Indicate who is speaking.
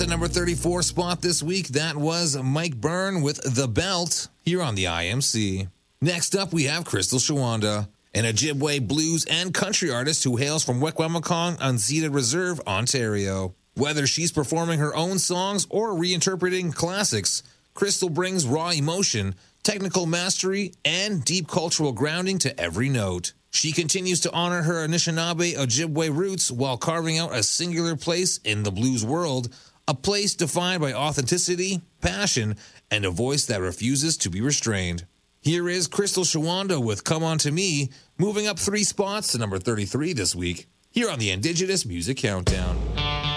Speaker 1: number 34 spot this week, that was Mike Byrne with The Belt here on the IMC. Next up, we have Crystal Shawanda, an Ojibwe blues and country artist who hails from Wecquamegon Unceded Reserve, Ontario. Whether she's performing her own songs or reinterpreting classics, Crystal brings raw emotion, technical mastery, and deep cultural grounding to every note. She continues to honor her Anishinaabe Ojibwe roots while carving out a singular place in the blues world, a place defined by authenticity, passion, and a voice that refuses to be restrained. Here is Crystal Shawanda with Come On To Me, moving up 3 spots to number 33 this week, here on the Indigenous Music Countdown.